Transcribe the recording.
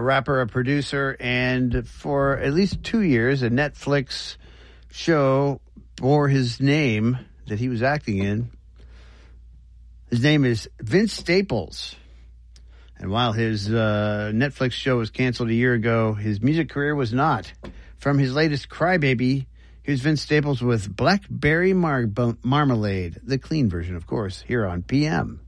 rapper, a producer, and for at least 2 years, a Netflix show bore his name that he was acting in. His name is Vince Staples. And while his Netflix show was canceled a year ago, his music career was not. From his latest Crybaby, here's Vince Staples with Blackberry Marmalade, the clean version, of course, here on PM.